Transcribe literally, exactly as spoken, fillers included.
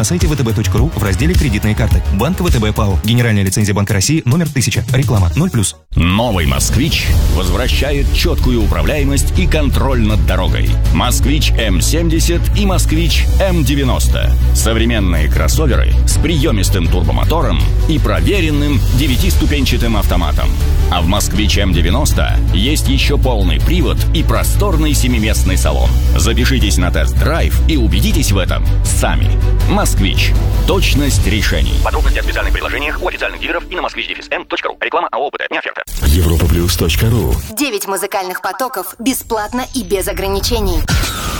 на сайте вэ тэ бэ точка ру в разделе «Кредитные карты». Банк вэ тэ бэ ПАО. Генеральная лицензия Банка России номер тысяча. Реклама ноль плюс. Новый «Москвич» возвращает четкую управляемость и контроль над дорогой. «Москвич эм семьдесят» и «Москвич эм девяносто». Современные кроссоверы с приемистым турбомотором и проверенным девятиступенчатым автоматом. А в «Москвич эм девяносто» есть еще полный привод и просторный семиместный салон. Запишитесь на тест-драйв и убедитесь в этом сами. «Москвич». Точность решений. Подробности о специальных предложениях у официальных дилеров и на москвич эм точка ру. Реклама АО «ОПТ». Не оферта. европа плюс точка ру. Девять музыкальных потоков бесплатно и без ограничений.